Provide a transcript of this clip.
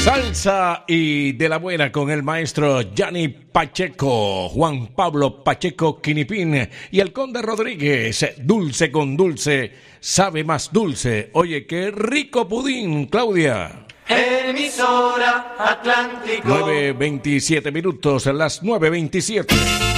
Salsa y de la buena con el maestro Gianni Pacheco, Juan Pablo Pacheco Quinipín y el Conde Rodríguez. Dulce con dulce, sabe más dulce. Oye, qué rico pudín, Claudia. Emisora Atlántico. 9:27 minutos, las 9:27.